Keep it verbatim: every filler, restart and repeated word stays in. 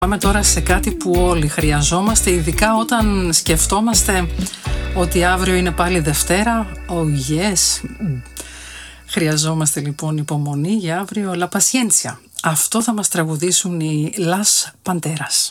Πάμε τώρα σε κάτι που όλοι χρειαζόμαστε, ειδικά όταν σκεφτόμαστε ότι αύριο είναι πάλι Δευτέρα. Oh yes. Χρειαζόμαστε λοιπόν υπομονή για αύριο. La paciencia. Αυτό θα μας τραγουδήσουν οι Las Panteras.